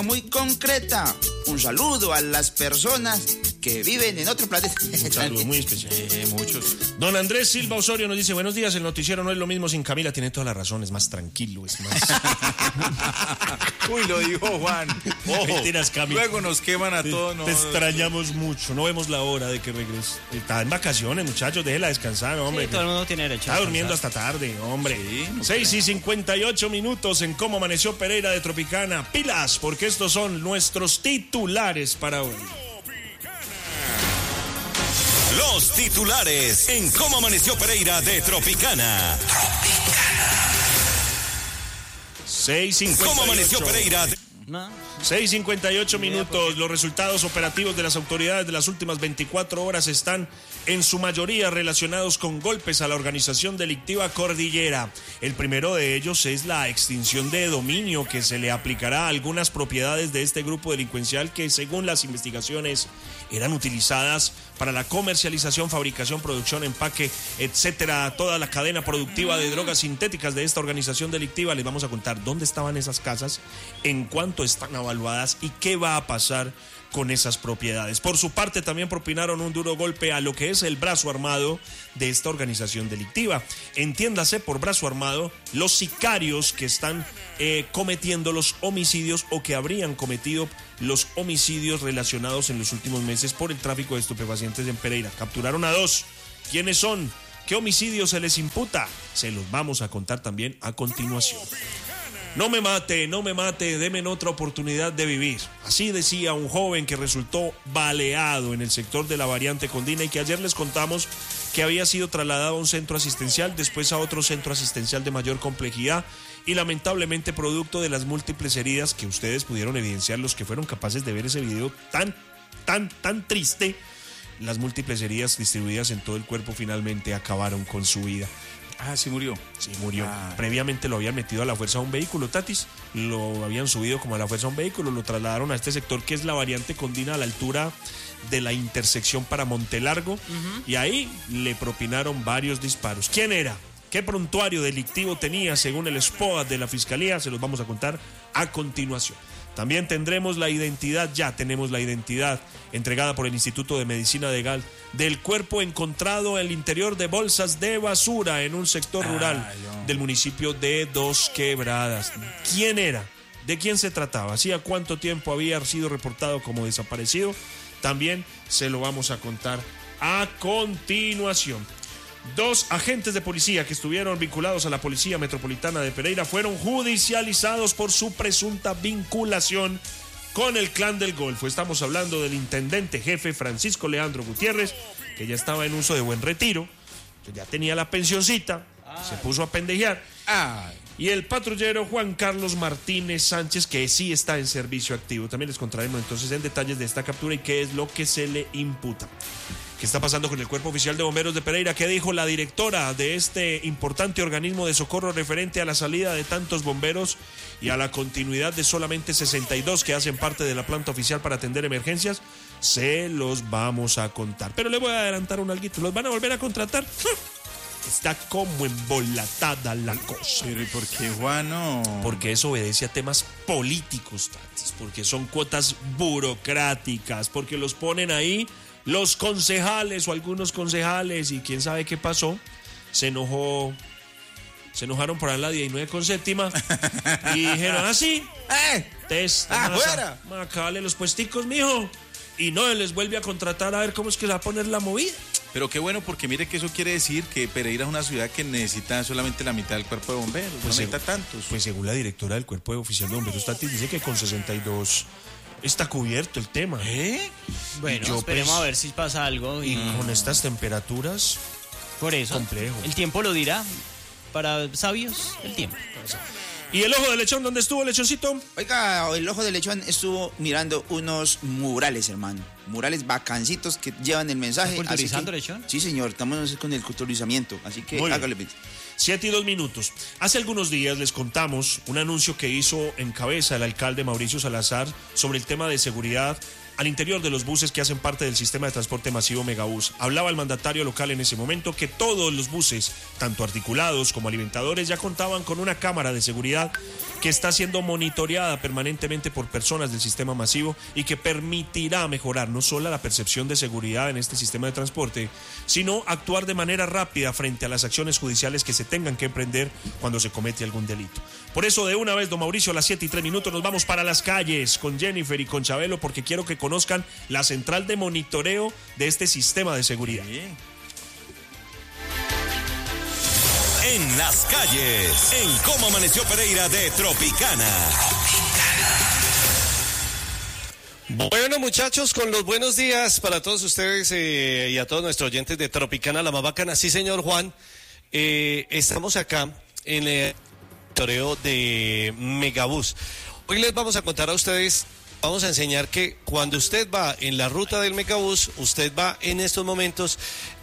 Muy concreta. Un saludo a las personas que viven en otro planeta. Un saludo muy especial. Muchos. Don Andrés Silva Osorio nos dice, buenos días, el noticiero no es lo mismo sin Camila, tiene toda la razón, es más tranquilo, es más... Uy, lo dijo Juan. Ojo. Mentiras, Camila. Luego nos queman a todos. Te extrañamos mucho, no vemos la hora de que regrese. Está en vacaciones, muchachos, déjela descansar, hombre. Sí, todo el mundo tiene derecho Está durmiendo hasta tarde, hombre. Sí, 6:58 minutos en Cómo Amaneció Pereira de Tropicana. Pilas, porque estos son nuestros titulares para hoy. Los titulares en Cómo Amaneció Pereira de Tropicana. 6:58. ¿Cómo amaneció Pereira? 6:58 minutos. Los resultados operativos de las autoridades de las últimas 24 horas están en su mayoría relacionados con golpes a la organización delictiva Cordillera. El primero de ellos es la extinción de dominio que se le aplicará a algunas propiedades de este grupo delincuencial que, según las investigaciones, eran utilizadas para la comercialización, fabricación, producción, empaque, etcétera, toda la cadena productiva de drogas sintéticas de esta organización delictiva. Les vamos a contar dónde estaban esas casas, en cuánto están evaluadas y qué va a pasar con esas propiedades. Por su parte, también propinaron un duro golpe a lo que es el brazo armado de esta organización delictiva. Entiéndase por brazo armado los sicarios que están cometiendo los homicidios o que habrían cometido los homicidios relacionados en los últimos meses por el tráfico de estupefacientes en Pereira. Capturaron a 2. ¿Quiénes son? ¿Qué homicidio se les imputa? Se los vamos a contar también a continuación. No me mate, deme otra oportunidad de vivir. Así decía un joven que resultó baleado en el sector de la variante Condina y que ayer les contamos que había sido trasladado a un centro asistencial, después a otro centro asistencial de mayor complejidad y lamentablemente producto de las múltiples heridas que ustedes pudieron evidenciar, los que fueron capaces de ver ese video tan triste, las múltiples heridas distribuidas en todo el cuerpo finalmente acabaron con su vida. Ah, sí murió. Sí, murió. Previamente lo habían metido a la fuerza a un vehículo, Tatis. Lo habían subido como a la fuerza a un vehículo. Lo trasladaron a este sector que es la variante Condina, a la altura de la intersección para Montelargo. Y ahí le propinaron varios disparos. ¿Quién era? ¿Qué prontuario delictivo tenía según el SPOA de la Fiscalía? Se los vamos a contar a continuación. También tendremos la identidad, ya tenemos la identidad entregada por el Instituto de Medicina Legal del cuerpo encontrado en el interior de bolsas de basura en un sector rural del municipio de Dos Quebradas. ¿Quién era? ¿De quién se trataba? ¿Hacía cuánto tiempo había sido reportado como desaparecido? También se lo vamos a contar a continuación. 2 agentes de policía que estuvieron vinculados a la Policía Metropolitana de Pereira fueron judicializados por su presunta vinculación con el Clan del Golfo. Estamos hablando del intendente jefe Francisco Leandro Gutiérrez, que ya estaba en uso de buen retiro, que ya tenía la pensioncita, se puso a pendejear. Y el patrullero Juan Carlos Martínez Sánchez, que sí está en servicio activo. También les contaremos entonces en detalles de esta captura y qué es lo que se le imputa. ¿Qué está pasando con el Cuerpo Oficial de Bomberos de Pereira? ¿Qué dijo la directora de este importante organismo de socorro referente a la salida de tantos bomberos y a la continuidad de solamente 62 que hacen parte de la planta oficial para atender emergencias? Se los vamos a contar. Pero le voy a adelantar un alguito. ¿Los van a volver a contratar? Está como embolatada la cosa. ¿Pero y por qué, Juan? No. Porque eso obedece a temas políticos, Tatis, porque son cuotas burocráticas, porque los ponen ahí los concejales o algunos concejales y quién sabe qué pasó. Se enojaron por la 19 con séptima y dijeron, sí, fuera. Acábale los puesticos, mijo. Y no les vuelve a contratar a ver cómo es que se va a poner la movida. Pero qué bueno, porque mire que eso quiere decir que Pereira es una ciudad que necesita solamente la mitad del cuerpo de bomberos, pues no necesita tantos. Pues según la directora del Cuerpo Oficial de Bomberos, Tatis, dice que con 62 está cubierto el tema. Bueno, esperemos a ver si pasa algo. Y con estas temperaturas, por eso, complejo. El tiempo lo dirá. Para sabios, el tiempo. ¿Y el ojo de lechón? ¿Dónde estuvo, lechoncito? Oiga, el ojo de lechón estuvo mirando unos murales, hermano. Murales bacancitos que llevan el mensaje. ¿Está culturizando, lechón? Sí, señor, estamos con el culturizamiento, así que hágale. 7:02. Hace algunos días les contamos un anuncio que hizo en cabeza el alcalde Mauricio Salazar sobre el tema de seguridad al interior de los buses que hacen parte del sistema de transporte masivo Megabús. Hablaba el mandatario local en ese momento que todos los buses, tanto articulados como alimentadores, ya contaban con una cámara de seguridad que está siendo monitoreada permanentemente por personas del sistema masivo y que permitirá mejorar no solo la percepción de seguridad en este sistema de transporte, sino actuar de manera rápida frente a las acciones judiciales que se tengan que emprender cuando se comete algún delito. Por eso, de una vez, don Mauricio, a las 7:03 nos vamos para las calles con Jennifer y con Chabelo, porque quiero que conozcan la central de monitoreo de este sistema de seguridad. Bien. En las calles, en Cómo Amaneció Pereira de Tropicana. Bueno, muchachos, con los buenos días para todos ustedes y a todos nuestros oyentes de Tropicana, la más bacana. Sí, señor Juan, estamos acá en el toreo de Megabús. Hoy les vamos a contar a ustedes, vamos a enseñar que cuando usted va en la ruta del Megabús, usted va en estos momentos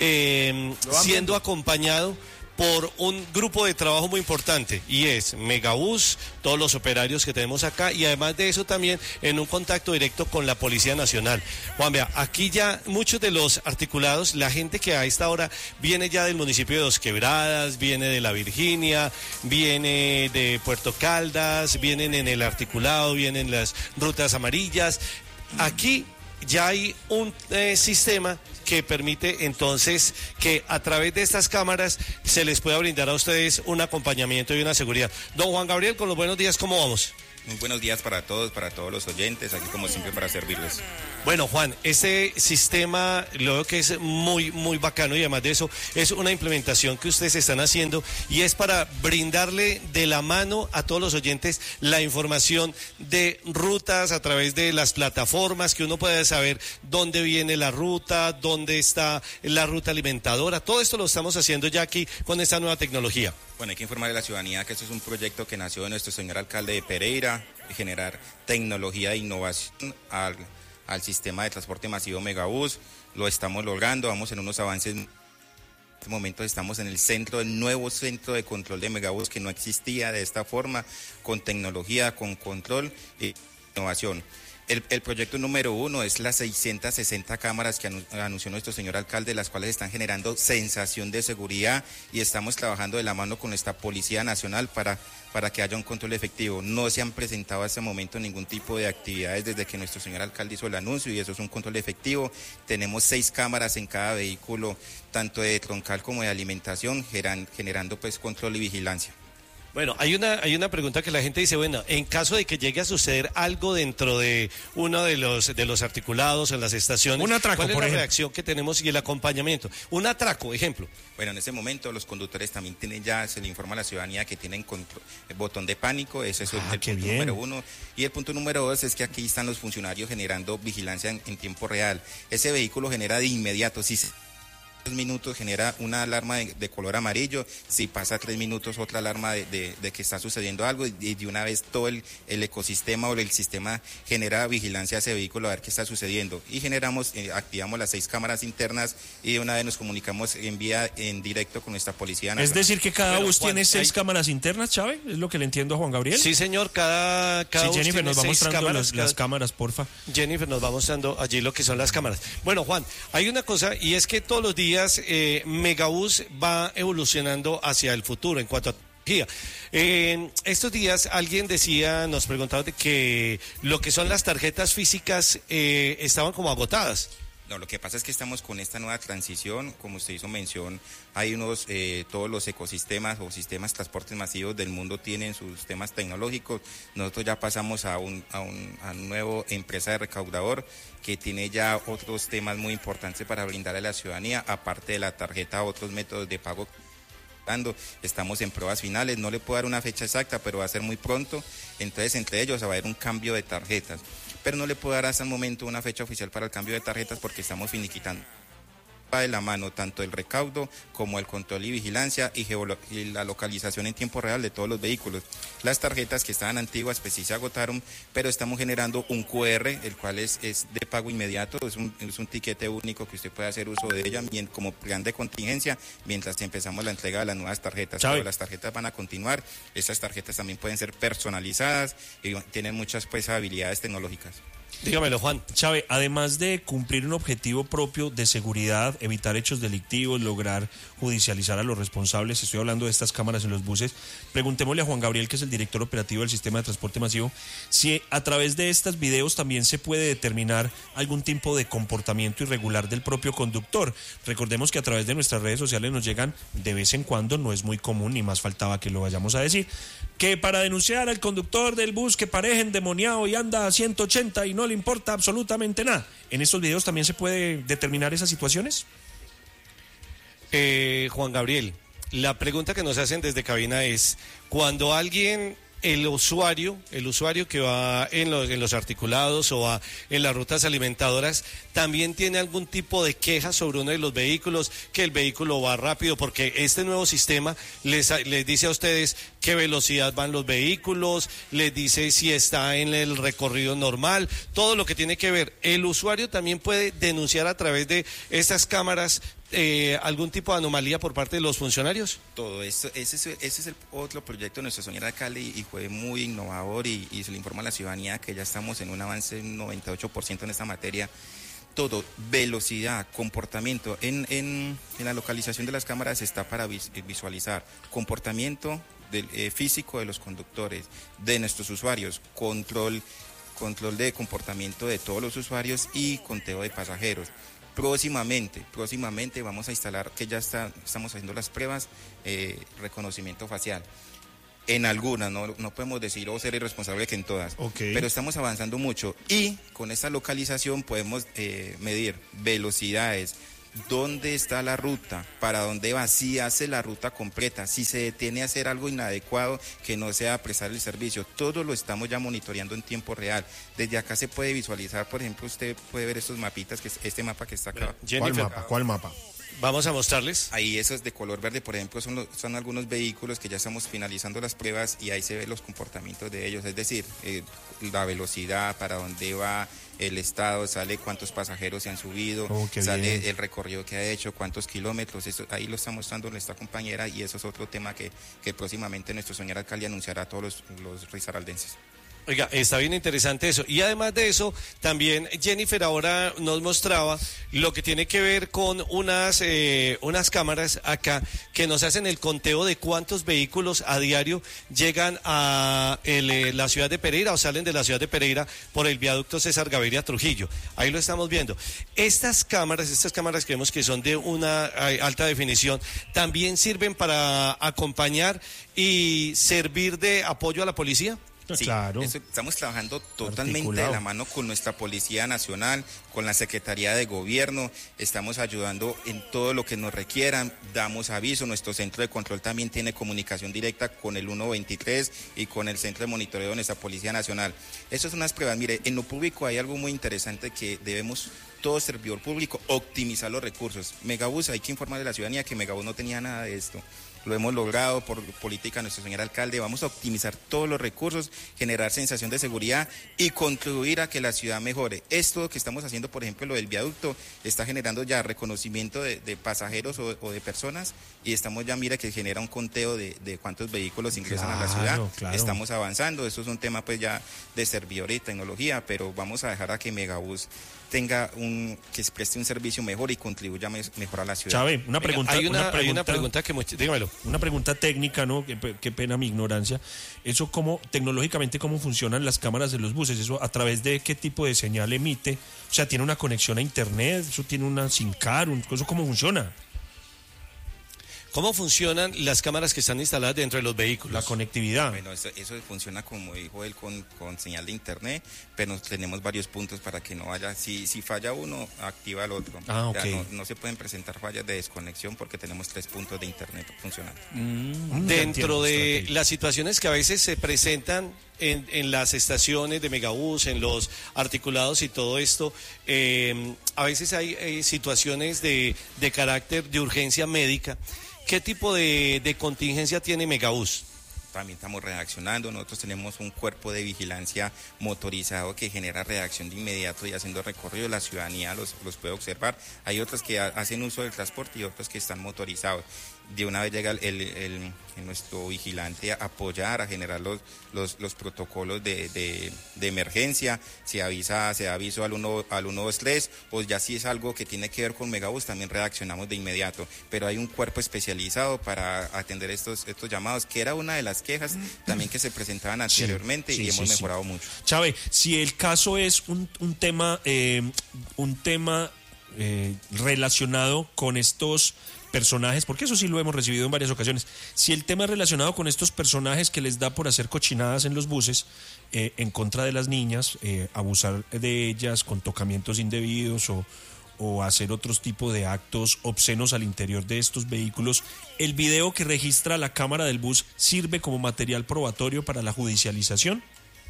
siendo acompañado por un grupo de trabajo muy importante, y es Megabús, todos los operarios que tenemos acá, y además de eso también en un contacto directo con la Policía Nacional. Juan, vea, aquí ya muchos de los articulados, la gente que a esta hora viene ya del municipio de Dos Quebradas, viene de La Virginia, viene de Puerto Caldas, vienen en el articulado, vienen en las rutas amarillas. Aquí ya hay un sistema que permite entonces que a través de estas cámaras se les pueda brindar a ustedes un acompañamiento y una seguridad. Don Juan Gabriel, con los buenos días, ¿cómo vamos? Muy buenos días para todos los oyentes, aquí como siempre para servirles. Bueno, Juan, este sistema lo veo que es muy, muy bacano, y además de eso es una implementación que ustedes están haciendo y es para brindarle de la mano a todos los oyentes la información de rutas a través de las plataformas, que uno pueda saber dónde viene la ruta, dónde está la ruta alimentadora. Todo esto lo estamos haciendo ya aquí con esta nueva tecnología. Bueno, hay que informarle a la ciudadanía que esto es un proyecto que nació de nuestro señor alcalde de Pereira, de generar tecnología e innovación al sistema de transporte masivo Megabús. Lo estamos logrando, vamos en unos avances. En este momento estamos en el nuevo centro de control de Megabús, que no existía de esta forma, con tecnología, con control e innovación. El proyecto número 1 es las 660 cámaras que anunció nuestro señor alcalde, las cuales están generando sensación de seguridad, y estamos trabajando de la mano con nuestra Policía Nacional para que haya un control efectivo. No se han presentado hasta el momento ningún tipo de actividades desde que nuestro señor alcalde hizo el anuncio, y eso es un control efectivo. Tenemos 6 cámaras en cada vehículo, tanto de troncal como de alimentación, generando pues control y vigilancia. Bueno, hay una pregunta que la gente dice, bueno, en caso de que llegue a suceder algo dentro de uno de los articulados en las estaciones, un atraco, ¿cuál es por la ejemplo? Reacción que tenemos y el acompañamiento? Un atraco, ejemplo. Bueno, en ese momento los conductores también tienen ya, se le informa a la ciudadanía que tienen el botón de pánico, ese es el punto número 1. Y el punto número 2 es que aquí están los funcionarios generando vigilancia en tiempo real. Ese vehículo genera de inmediato, si se 3 minutos genera una alarma de color amarillo, si pasa 3 minutos otra alarma de que está sucediendo algo, y de una vez todo el ecosistema o el sistema genera vigilancia a ese vehículo a ver qué está sucediendo, y activamos las 6 cámaras internas, y de una vez nos comunicamos en directo con nuestra Policía Nacional. Es decir, que cada bus Juan, tiene 6 cámaras internas, Chávez, ¿es lo que le entiendo a Juan Gabriel? Sí, señor, cada sí, bus Jennifer, tiene nos va 6 mostrando cámaras, las cámaras, porfa. Jennifer nos va mostrando allí lo que son las cámaras. Bueno, Juan, hay una cosa, y es que todos los días Megabús va evolucionando hacia el futuro en cuanto a tecnología. Estos días alguien nos preguntaba de que lo que son las tarjetas físicas estaban como agotadas. No, lo que pasa es que estamos con esta nueva transición, como usted hizo mención, hay todos los ecosistemas o sistemas de transportes masivos del mundo tienen sus temas tecnológicos. Nosotros ya pasamos a un nuevo empresa de recaudador que tiene ya otros temas muy importantes para brindarle a la ciudadanía, aparte de la tarjeta, otros métodos de pago. Estamos en pruebas finales, no le puedo dar una fecha exacta, pero va a ser muy pronto. Entonces, entre ellos va a haber un cambio de tarjetas, pero no le puedo dar hasta el momento una fecha oficial para el cambio de tarjetas porque estamos finiquitando de la mano tanto el recaudo como el control y vigilancia y la localización en tiempo real de todos los vehículos. Las tarjetas que estaban antiguas pues sí se agotaron, pero estamos generando un QR, el cual es de pago inmediato, es un tiquete único que usted puede hacer uso de ella como plan de contingencia mientras empezamos la entrega de las nuevas tarjetas. Pero las tarjetas van a continuar, estas tarjetas también pueden ser personalizadas y tienen muchas pues habilidades tecnológicas. Dígamelo, Juan. Chávez, además de cumplir un objetivo propio de seguridad, evitar hechos delictivos, lograr judicializar a los responsables, estoy hablando de estas cámaras en los buses, preguntémosle a Juan Gabriel, que es el director operativo del sistema de transporte masivo, si a través de estos videos también se puede determinar algún tipo de comportamiento irregular del propio conductor. Recordemos que a través de nuestras redes sociales nos llegan de vez en cuando, no es muy común, ni más faltaba que lo vayamos a decir, que para denunciar al conductor del bus que parece endemoniado y anda a 180 y no le importa absolutamente nada. ¿En estos videos también se puede determinar esas situaciones? Juan Gabriel, la pregunta que nos hacen desde cabina es, cuando alguien... El usuario que va en los articulados o va en las rutas alimentadoras, también tiene algún tipo de queja sobre uno de los vehículos, que el vehículo va rápido, porque este nuevo sistema les dice a ustedes qué velocidad van los vehículos, les dice si está en el recorrido normal, todo lo que tiene que ver. El usuario también puede denunciar a través de estas cámaras algún tipo de anomalía por parte de los funcionarios. Todo esto, ese es el otro proyecto de nuestro señor alcalde y fue muy innovador y se le informa a la ciudadanía que ya estamos en un avance de un 98% en esta materia. Todo, velocidad, comportamiento. En la localización de las cámaras está para visualizar comportamiento físico de los conductores, de nuestros usuarios, control de comportamiento de todos los usuarios y conteo de pasajeros. Próximamente vamos a instalar, que ya estamos haciendo las pruebas, reconocimiento facial. En algunas, no podemos decir o ser irresponsables que en todas, pero estamos avanzando mucho y con esta localización podemos medir velocidades, dónde está la ruta, para dónde va, si hace la ruta completa, si se detiene a hacer algo inadecuado que no sea prestar el servicio. Todo lo estamos ya monitoreando en tiempo real. Desde acá se puede visualizar, por ejemplo, usted puede ver estos mapitas, este mapa que está acá. ¿Cuál mapa? Vamos a mostrarles. Ahí esos de color verde, por ejemplo, son algunos vehículos que ya estamos finalizando las pruebas y ahí se ven los comportamientos de ellos, es decir, la velocidad, para dónde va, el estado, sale cuántos pasajeros se han subido, sale bien el recorrido que ha hecho, cuántos kilómetros, eso, ahí lo está mostrando nuestra compañera y eso es otro tema que próximamente nuestro señor alcalde anunciará a todos los risaraldenses. Oiga, está bien interesante eso. Y además de eso, también Jennifer ahora nos mostraba lo que tiene que ver con unas cámaras acá que nos hacen el conteo de cuántos vehículos a diario llegan a la ciudad de Pereira o salen de la ciudad de Pereira por el viaducto César Gaviria Trujillo. Ahí lo estamos viendo. Estas cámaras que vemos que son de una alta definición, también sirven para acompañar y servir de apoyo a la policía. Sí, claro. Estamos trabajando totalmente de la mano con nuestra Policía Nacional, con la Secretaría de Gobierno, estamos ayudando en todo lo que nos requieran, damos aviso, nuestro centro de control también tiene comunicación directa con el 123 y con el centro de monitoreo de nuestra Policía Nacional. Eso es unas pruebas, mire, en lo público hay algo muy interesante que debemos, todo servidor público, optimizar los recursos. Megabús, hay que informarle a la ciudadanía que Megabús no tenía nada de esto. Lo hemos logrado por política de nuestro señor alcalde. Vamos a optimizar todos los recursos, generar sensación de seguridad y contribuir a que la ciudad mejore. Esto que estamos haciendo, por ejemplo, lo del viaducto, está generando ya reconocimiento de pasajeros o de personas y estamos ya, mira, que genera un conteo de cuántos vehículos ingresan a la ciudad. Claro. Estamos avanzando. Eso es un tema pues ya de servidor y tecnología, pero vamos a dejar a que Megabús que preste un servicio mejor y contribuya mejor a la ciudad. Chávez, una pregunta. Hay una pregunta que dígamelo. Una pregunta técnica, ¿no? Qué pena mi ignorancia. Eso tecnológicamente cómo funcionan las cámaras de los buses, eso a través de qué tipo de señal emite, o sea, tiene una conexión a internet, eso tiene una SIM card, eso cómo funciona. ¿Cómo funcionan las cámaras que están instaladas dentro de los vehículos? La conectividad. Bueno, eso funciona, como dijo él, con señal de internet, pero tenemos varios puntos para que no vaya. Si falla uno, activa el otro. Okay. No se pueden presentar fallas de desconexión porque tenemos 3 puntos de internet funcionando. Dentro de las situaciones que a veces se presentan en las estaciones de Megabús, en los articulados y todo esto, a veces hay situaciones de carácter de urgencia médica. ¿Qué tipo de contingencia tiene Megabús? También estamos reaccionando, nosotros tenemos un cuerpo de vigilancia motorizado que genera reacción de inmediato y haciendo recorrido, la ciudadanía los puede observar. Hay otros que hacen uso del transporte y otros que están motorizados. de una vez llega nuestro vigilante a apoyar, a generar los protocolos de emergencia, se da aviso al 123, o ya si es algo que tiene que ver con Megabús, también reaccionamos de inmediato, pero hay un cuerpo especializado para atender estos llamados, que era una de las quejas también que se presentaban anteriormente, y hemos mejorado mucho. Chávez, si el caso es un tema relacionado con estos personajes, porque eso sí lo hemos recibido en varias ocasiones, si el tema es relacionado con estos personajes que les da por hacer cochinadas en los buses, en contra de las niñas, abusar de ellas con tocamientos indebidos o hacer otros tipos de actos obscenos al interior de estos vehículos, ¿el video que registra la cámara del bus sirve como material probatorio para la judicialización?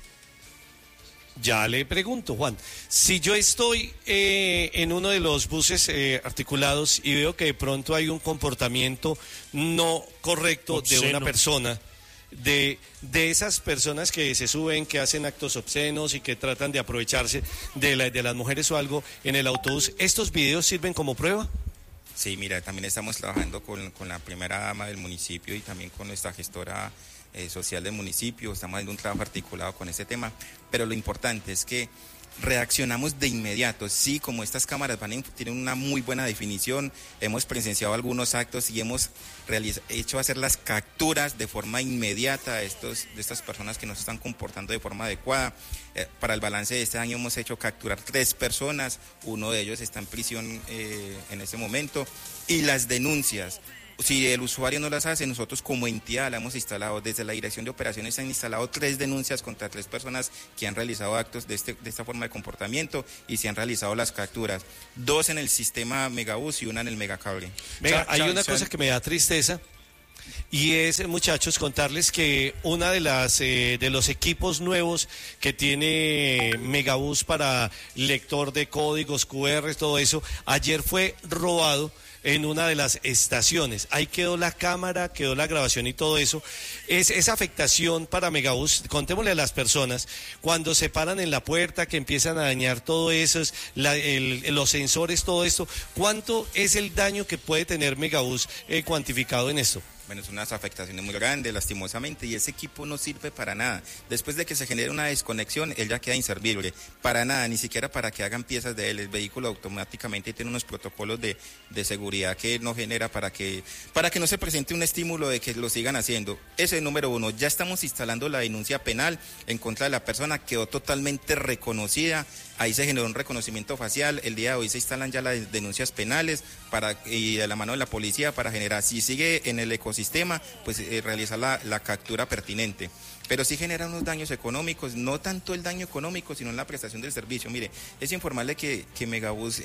Ya le pregunto, Juan, si yo estoy en uno de los buses articulados y veo que de pronto hay un comportamiento no correcto obsceno de una persona, de esas personas que se suben, que hacen actos obscenos y que tratan de aprovecharse de las mujeres o algo en el autobús, ¿estos videos sirven como prueba? Sí, mira, también estamos trabajando con la primera dama del municipio y también con nuestra gestora social del municipio, estamos haciendo un trabajo articulado con ese tema, pero lo importante es que reaccionamos de inmediato. Sí, como estas cámaras tienen una muy buena definición, hemos presenciado algunos actos y hemos hecho hacer las capturas de forma inmediata de estas personas que no se están comportando de forma adecuada. Para el balance de este año hemos hecho capturar 3 personas, uno de ellos está en prisión en este momento, y las denuncias. Si el usuario no las hace, nosotros como entidad la hemos instalado, desde la Dirección de Operaciones se han instalado 3 denuncias contra 3 personas que han realizado actos de esta forma de comportamiento y se han realizado las capturas, 2 en el sistema Megabús y 1 en el Megacable. Venga, hay una cosa que me da tristeza, y es, muchachos, contarles que una de los equipos nuevos que tiene Megabús para lector de códigos QR, todo eso, ayer fue robado en una de las estaciones. Ahí quedó la cámara, quedó la grabación y todo eso. Esa afectación para Megabús, contémosle a las personas, cuando se paran en la puerta, que empiezan a dañar todo eso, los sensores, todo esto, ¿cuánto es el daño que puede tener Megabús cuantificado en esto? Bueno, son unas afectaciones muy grandes, lastimosamente, y ese equipo no sirve para nada. Después de que se genere una desconexión, él ya queda inservible. Para nada, ni siquiera para que hagan piezas de él. El vehículo automáticamente tiene unos protocolos de seguridad que no genera para que no se presente un estímulo de que lo sigan haciendo. Ese es el número 1. Ya estamos instalando la denuncia penal en contra de la persona, quedó totalmente reconocida. Ahí se generó un reconocimiento facial. El día de hoy se instalan ya las denuncias penales y de la mano de la policía para generar, si sigue en el ecosistema, pues realizar la captura pertinente. Pero sí genera unos daños económicos, no tanto el daño económico, sino en la prestación del servicio. Mire, es informarle que Megabús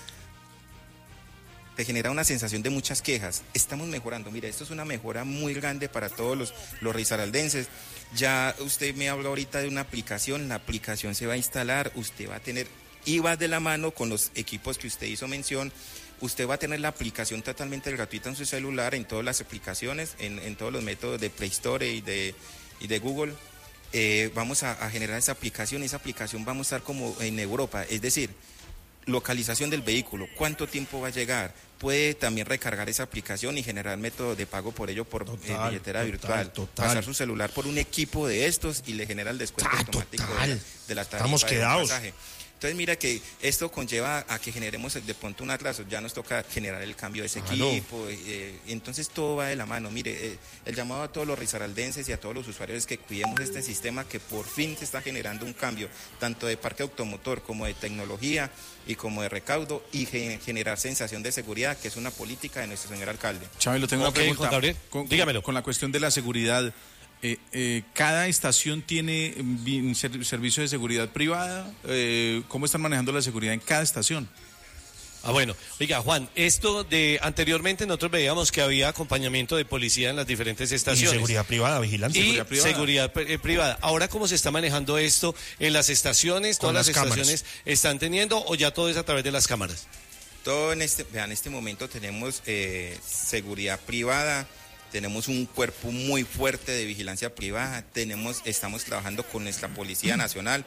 te genera una sensación de muchas quejas. Estamos mejorando. Mire, esto es una mejora muy grande para todos los risaraldenses. Ya usted me habla ahorita de una aplicación, la aplicación se va a instalar, usted va a tener, y va de la mano con los equipos que usted hizo mención, usted va a tener la aplicación totalmente gratuita en su celular, en todas las aplicaciones, en todos los métodos de Play Store y de Google. Vamos a generar esa aplicación vamos a estar como en Europa, es decir, localización del vehículo, cuánto tiempo va a llegar, puede también recargar esa aplicación y generar método de pago por ello por billetera virtual, pasar su celular por un equipo de estos y le genera el descuento automático de la tarifa. Estamos quedados. Del pasaje. Entonces mira que esto conlleva a que generemos de pronto un atraso, ya nos toca generar el cambio de ese equipo, entonces todo va de la mano. Mire, el llamado a todos los risaraldenses y a todos los usuarios es que cuidemos este sistema, que por fin se está generando un cambio, tanto de parque automotor como de tecnología y como de recaudo, y generar sensación de seguridad, que es una política de nuestro señor alcalde. Chávez, lo tengo una pregunta. Juan Gabriel, dígamelo. Con la cuestión de la seguridad, ¿cada estación tiene servicio de seguridad privada? ¿Cómo están manejando la seguridad en cada estación? Bueno, oiga, Juan, anteriormente nosotros veíamos que había acompañamiento de policía en las diferentes estaciones. Y seguridad privada, vigilancia. Seguridad privada. Ahora, ¿cómo se está manejando esto en las estaciones? ¿Todas las estaciones están teniendo o ya todo es a través de las cámaras? Todo en este momento tenemos seguridad privada. Tenemos un cuerpo muy fuerte de vigilancia privada, estamos trabajando con nuestra Policía Nacional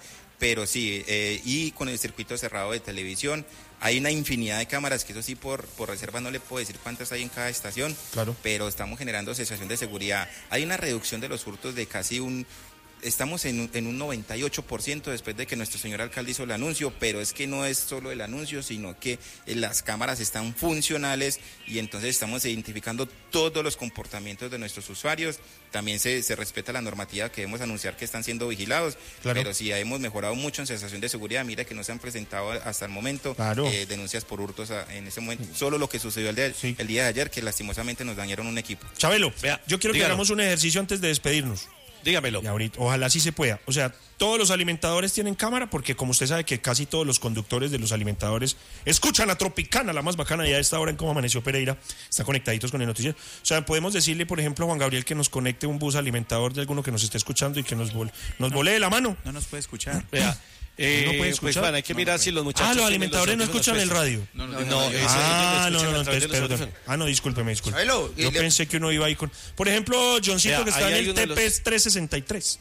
pero sí, y con el circuito cerrado de televisión. Hay una infinidad de cámaras, que eso sí por reserva no le puedo decir cuántas hay en cada estación, Claro. pero estamos generando sensación de seguridad. Hay una reducción de los hurtos de casi estamos en un 98% después de que nuestro señor alcalde hizo el anuncio, pero es que no es solo el anuncio, sino que las cámaras están funcionales y entonces estamos identificando todos los comportamientos de nuestros usuarios. También se respeta la normativa que debemos anunciar que están siendo vigilados, Claro. pero sí hemos mejorado mucho en sensación de seguridad. Mira que no se han presentado hasta el momento Claro. denuncias por hurtos en ese momento. Solo lo que sucedió el día de ayer, que lastimosamente nos dañaron un equipo. Chabelo, Vea, yo quiero que dígalo. hagamos un ejercicio antes de despedirnos. Dígamelo. Y ahorita, ojalá sí se pueda. O sea, todos los alimentadores tienen cámara, porque como usted sabe que casi todos los conductores de los alimentadores escuchan a Tropicana, la más bacana, ya a esta hora en Cómo Amaneció Pereira, están conectaditos con el noticiero. O sea, podemos decirle, por ejemplo, a Juan Gabriel que nos conecte un bus alimentador de alguno que nos esté escuchando y que nos volee la mano. No nos puede escuchar. Vea, ¿No puede pues escuchar? bueno, hay que mirar si los muchachos. Los tienen alimentadores no audífonos escuchan el puestos. radio. No, no, no, no, ellos No, escuchan a través entonces de los perdón. audífonos. Discúlpeme. Chabelo, Yo pensé que uno iba ahí con... Por ejemplo, Johncito, Vea, que está ahí en hay el uno de los- TP 363.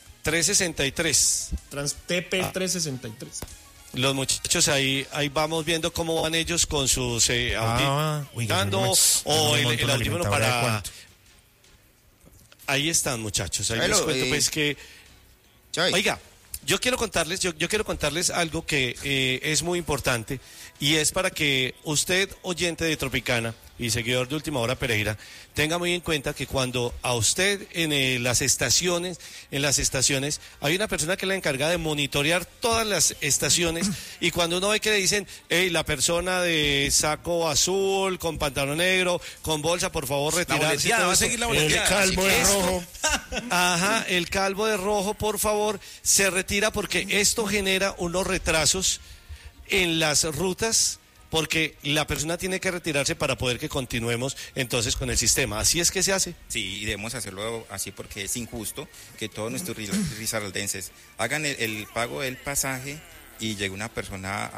363. TP 363. Los muchachos ahí vamos viendo cómo van ellos con sus oiga, audífonos yo no o me el monto una audífono alimentadora de para... cuánto. Ahí están, muchachos. Ahí Chabelo, les cuento pues que... Chavi, Oiga, yo quiero contarles algo que es muy importante y es para que usted, oyente de Tropicana y seguidor de Última Hora Pereira, tenga muy en cuenta que cuando a usted en las estaciones, hay una persona que es la encargada de monitorear todas las estaciones y cuando uno ve que le dicen, hey, la persona de saco azul, con pantalón negro, con bolsa, por favor, retirarse. boleteada, todo va a eso. seguir la El boleteada. calvo de Esto- rojo. Ajá, el calvo de rojo, por favor, se retira porque esto genera unos retrasos en las rutas porque la persona tiene que retirarse para poder que continuemos entonces con el sistema. Así es que se hace. Sí, y debemos hacerlo así porque es injusto que todos nuestros risaraldenses hagan el pago del pasaje y llegue una persona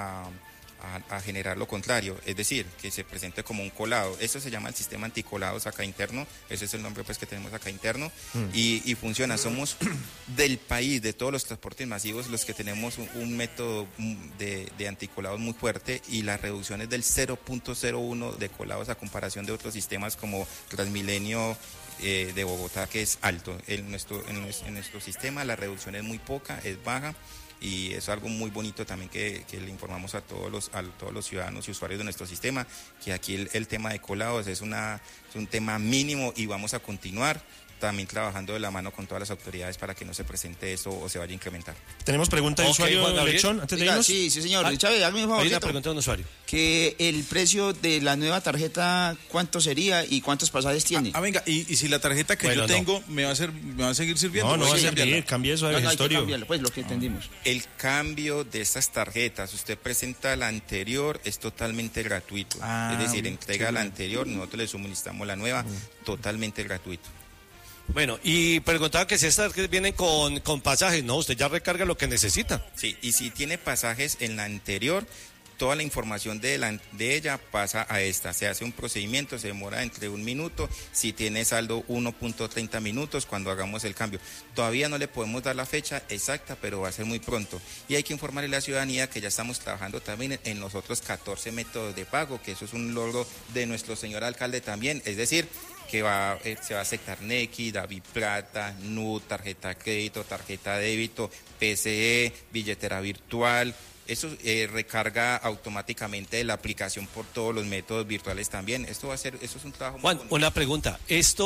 a generar lo contrario, es decir, que se presente como un colado. Eso se llama el sistema anticolados acá interno, ese es el nombre pues que tenemos acá interno, y funciona. Somos del país, de todos los transportes masivos, los que tenemos un método de anticolados muy fuerte y la reducción es del 0.01 de colados a comparación de otros sistemas como Transmilenio de Bogotá, que es alto. En nuestro sistema la reducción es muy poca, es baja. Y es algo muy bonito también que le informamos a todos los ciudadanos y usuarios de nuestro sistema, que aquí el tema de colados es un tema mínimo y vamos a continuar también trabajando de la mano con todas las autoridades para que no se presente eso o se vaya a incrementar. Tenemos pregunta de Ok, usuario Juan Gabriel. Lechón, antes de oiga, irnos. sí, señor. Ah, Chávez, hágame un Hay una favorcito. pregunta de un usuario. Que el precio de la nueva tarjeta, ¿cuánto sería y cuántos pasajes tiene? Venga, y si la tarjeta que Bueno, yo no. tengo me va a seguir sirviendo. No Voy va a cambiarla. servir, cambie eso de hay que vejestorio. cambiarlo, pues lo que entendimos. El cambio de estas tarjetas, usted presenta la anterior, es totalmente gratuito. Ah, Es decir, entrega qué la bien. anterior, nosotros le suministramos la nueva, totalmente gratuito. Bueno, y preguntaba que si estas que vienen con pasajes, no, usted ya recarga lo que necesita. Sí, y si tiene pasajes en la anterior, toda la información de ella pasa a esta. Se hace un procedimiento, se demora entre 1 minuto. Si tiene saldo, 1.30 minutos cuando hagamos el cambio. Todavía no le podemos dar la fecha exacta, pero va a ser muy pronto. Y hay que informarle a la ciudadanía que ya estamos trabajando también en los otros 14 métodos de pago, que eso es un logro de nuestro señor alcalde también. Es decir, que se va a aceptar Nequi, David Plata, NUD, tarjeta crédito, tarjeta débito, PCE, billetera virtual. Eso recarga automáticamente la aplicación por todos los métodos virtuales también. Eso es un trabajo muy Juan, bonito. una pregunta.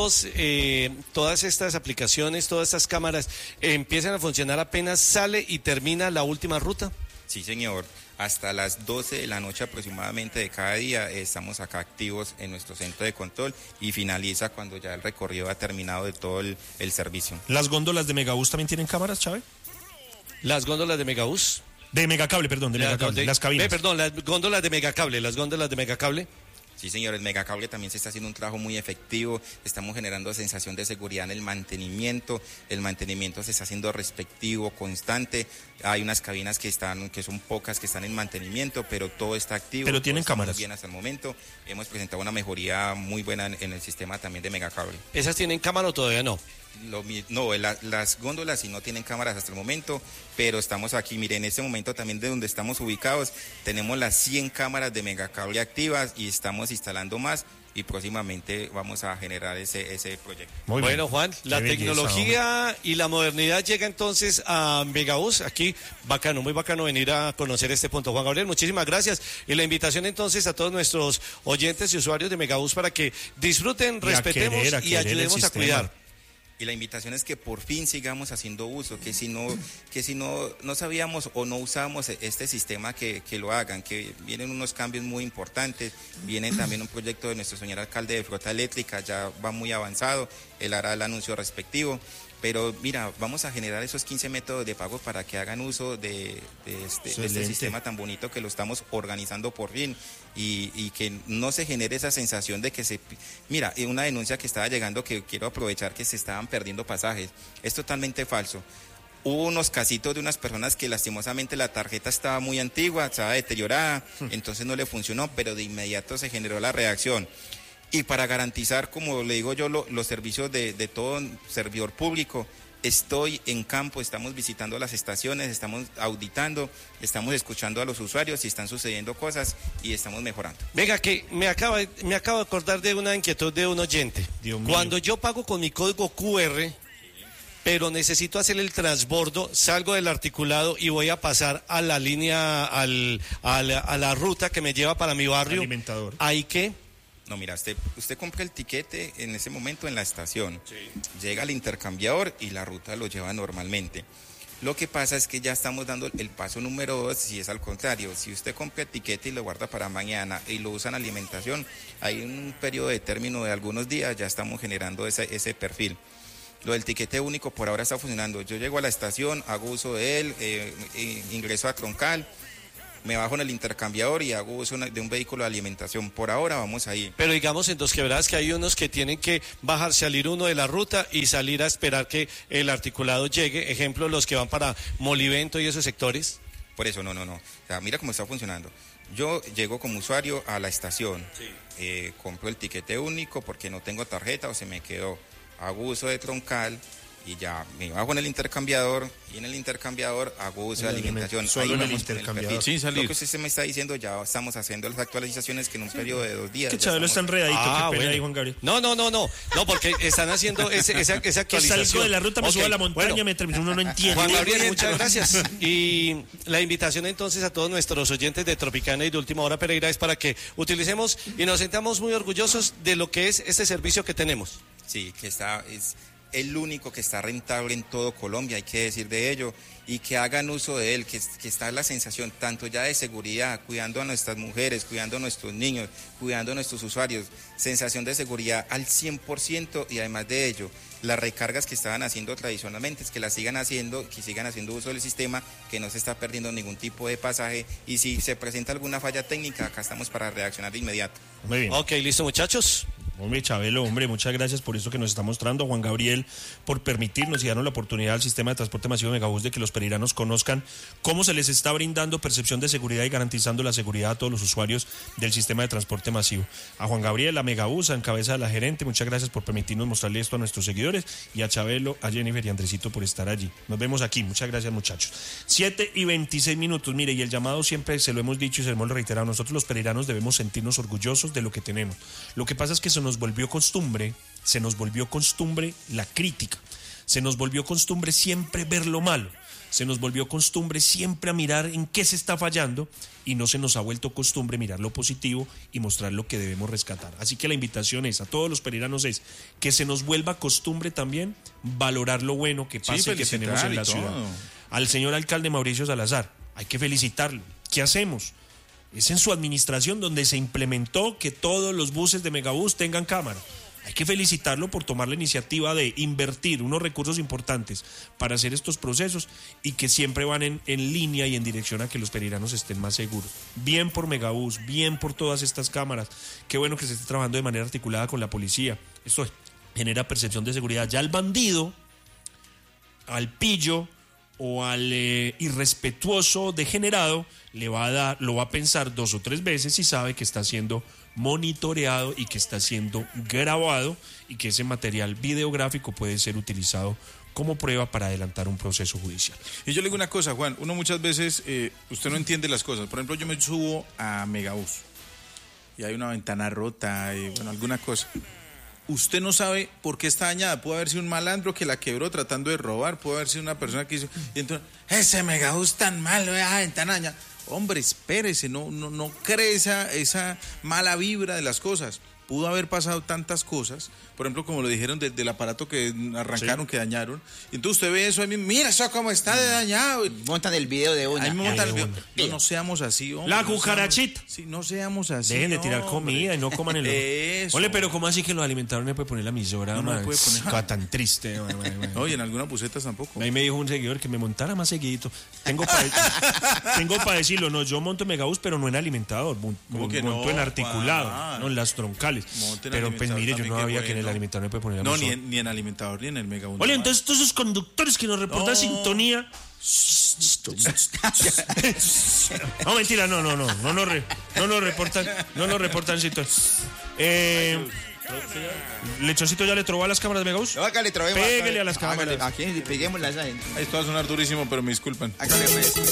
Todas estas aplicaciones, todas estas cámaras, ¿empiezan a funcionar apenas sale y termina la última ruta? Sí, señor. Hasta las 12 de la noche aproximadamente de cada día estamos acá activos en nuestro centro de control y finaliza cuando ya el recorrido ha terminado de todo el servicio. ¿Las góndolas de Megabús también tienen cámaras, Chávez? Las góndolas de Megabús. De Megacable, perdón, de Megacable. Las cabinas. Perdón, las góndolas de Megacable. Sí, señor, el Megacable también se está haciendo un trabajo muy efectivo, estamos generando sensación de seguridad en el mantenimiento se está haciendo respectivo, constante, hay unas cabinas que son pocas, que están en mantenimiento, pero todo está activo. Pero tienen todo está muy cámaras. bien hasta el momento, hemos presentado una mejoría muy buena en el sistema también de Megacable. ¿Esas tienen cámara o todavía no? Las góndolas sí no tienen cámaras hasta el momento, pero estamos aquí, mire, en este momento también de donde estamos ubicados, tenemos las 100 cámaras de Megacable activas y estamos instalando más y próximamente vamos a generar ese proyecto. Muy Bueno, bien. Juan, la Qué belleza, tecnología y la modernidad llega entonces a Megabús. Aquí, bacano, muy bacano venir a conocer este punto. Juan Gabriel, muchísimas gracias. Y la invitación entonces a todos nuestros oyentes y usuarios de Megabús para que disfruten, Y a respetemos querer y el ayudemos a sistema. cuidar. Y la invitación es que por fin sigamos haciendo uso, que si no sabíamos o no usamos este sistema, que lo hagan, que vienen unos cambios muy importantes, viene también un proyecto de nuestro señor alcalde de flota eléctrica, ya va muy avanzado, él hará el anuncio respectivo, pero mira, vamos a generar esos 15 métodos de pago para que hagan uso de este sistema tan bonito que lo estamos organizando por fin y que no se genere esa sensación de que Mira, una denuncia que estaba llegando que quiero aprovechar, que se estaban perdiendo pasajes, es totalmente falso. Hubo unos casitos de unas personas que lastimosamente la tarjeta estaba muy antigua, estaba deteriorada, entonces no le funcionó, pero de inmediato se generó la reacción. Y para garantizar, como le digo yo, los servicios de todo servidor público, estoy en campo, estamos visitando las estaciones, estamos auditando, estamos escuchando a los usuarios si están sucediendo cosas y estamos mejorando. Venga, que me acabo de acordar de una inquietud de un oyente. Dios mío. Cuando yo pago con mi código QR, pero necesito hacer el transbordo, salgo del articulado y voy a pasar a la línea, a la ruta que me lleva para mi barrio. Alimentador. ¿Hay qué? No, mira, usted compra el tiquete en ese momento en la estación, llega al intercambiador y la ruta lo lleva normalmente. Lo que pasa es que ya estamos dando el paso número 2, si es al contrario. Si usted compra el tiquete y lo guarda para mañana y lo usa en alimentación, hay un periodo de término de algunos días, ya estamos generando ese perfil. Lo del tiquete único por ahora está funcionando. Yo llego a la estación, hago uso de él, ingreso a Troncal, me bajo en el intercambiador y hago uso de un vehículo de alimentación. Por ahora vamos ahí. Pero digamos en Dos Quebradas que hay unos que tienen que bajar, salir uno de la ruta y salir a esperar que el articulado llegue. Ejemplo, los que van para Molivento y esos sectores. Por eso, no. O sea, mira cómo está funcionando. Yo llego como usuario a la estación, compro el tiquete único porque no tengo tarjeta o se me quedó. Hago uso de Troncal y ya me bajo en el intercambiador y en el intercambiador hago uso de alimentación. Solo Ahí en el vamos con intercambiador. perfil. Sin salir. Lo que usted me está diciendo, ya estamos haciendo las actualizaciones que en un periodo de 2 días. Que ya Chabelo está estamos- enredadito, qué pena bueno. ahí, Juan Gabriel. No, porque están haciendo esa Que actualización. salgo de la ruta, me Ok, subo a la montaña, bueno. me termino, uno no entiende. Juan Gabriel, muchas gracias. Y la invitación entonces a todos nuestros oyentes de Tropicana y de Última Hora Pereira es para que utilicemos y nos sentamos muy orgullosos de lo que es este servicio que tenemos. Sí, es el único que está rentable en todo Colombia, hay que decir de ello, y que hagan uso de él, que está la sensación tanto ya de seguridad, cuidando a nuestras mujeres, cuidando a nuestros niños, cuidando a nuestros usuarios, sensación de seguridad al 100% y además de ello, las recargas que estaban haciendo tradicionalmente, es que las sigan haciendo, que sigan haciendo uso del sistema, que no se está perdiendo ningún tipo de pasaje y si se presenta alguna falla técnica, acá estamos para reaccionar de inmediato. Muy bien. Ok, listo muchachos. Hombre, Chabelo, hombre, muchas gracias por eso que nos está mostrando, Juan Gabriel, por permitirnos y darnos la oportunidad al sistema de transporte masivo de Megabús de que los pereiranos conozcan cómo se les está brindando percepción de seguridad y garantizando la seguridad a todos los usuarios del sistema de transporte masivo. A Juan Gabriel, a Megabús, en cabeza de la gerente, muchas gracias por permitirnos mostrarle esto a nuestros seguidores y a Chabelo, a Jennifer y a Andresito por estar allí. Nos vemos aquí, muchas gracias muchachos. 7:26, mire, y el llamado siempre se lo hemos dicho y se lo hemos reiterado, nosotros los pereiranos debemos sentirnos orgullosos de lo que tenemos. Lo que pasa es que se nos volvió costumbre la crítica, se nos volvió costumbre siempre ver lo malo, se nos volvió costumbre siempre a mirar en qué se está fallando y no se nos ha vuelto costumbre mirar lo positivo y mostrar lo que debemos rescatar. Así que la invitación es a todos los pereiranos es que se nos vuelva costumbre también valorar lo bueno que pasa y que tenemos en la ciudad. Al señor alcalde Mauricio Salazar, hay que felicitarlo. ¿Qué hacemos? Es en su administración donde se implementó que todos los buses de Megabús tengan cámara. Hay que felicitarlo por tomar la iniciativa de invertir unos recursos importantes para hacer estos procesos y que siempre van en línea y en dirección a que los pereiranos estén más seguros. Bien por Megabús, bien por todas estas cámaras. Qué bueno que se esté trabajando de manera articulada con la policía. Esto genera percepción de seguridad. Ya al bandido, al pillo o al irrespetuoso degenerado lo va a pensar 2 o 3 veces y sabe que está haciendo monitoreado y que está siendo grabado y que ese material videográfico puede ser utilizado como prueba para adelantar un proceso judicial. Y yo le digo una cosa, Juan, uno muchas veces, usted no entiende las cosas. Por ejemplo, yo me subo a Megabús y hay una ventana rota y bueno, alguna cosa. Usted no sabe por qué está dañada. Puede haber sido un malandro que la quebró tratando de robar, puede haber sido una persona que hizo... Y entonces, ese Megabús tan malo, esa ventana dañada. Hombre, espérese, no cree esa mala vibra de las cosas. Pudo haber pasado tantas cosas, por ejemplo, como lo dijeron del aparato que arrancaron, que dañaron. Y entonces usted ve eso, mira eso cómo está de dañado. Montan el video de una. Ahí me montan el video. No seamos así, hombre. La cucarachita. Sí, no seamos así. Dejen de tirar comida y no coman el... Eso. Ole, pero ¿cómo así que los alimentaron no puede poner la emisora? No, no puede poner. Cosa tan triste. Oye, en algunas bucetas tampoco. Ahí me dijo un seguidor que me montara más seguidito. Tengo para decirlo, no, yo monto Megabús, pero no en alimentador. ¿Cómo que monto no, en articulado, Juan? no en las troncales. Monte en Pero pues alimentador mire, yo también, no qué sabía que en el bueno. alimentador no puede poner la No, emisora. ni en alimentador, ni en el Megabús. Ole, entonces todos esos conductores que nos reportan sintonía... No, mentira, no nos reportan sintonía. Lechoncito ya le trobó a las cámaras de Megabús. No, acá le trobemos. Pégale a las cámaras. Aquí peguémoslas ahí. Esto va a sonar durísimo, pero me disculpan. Hágale, pues.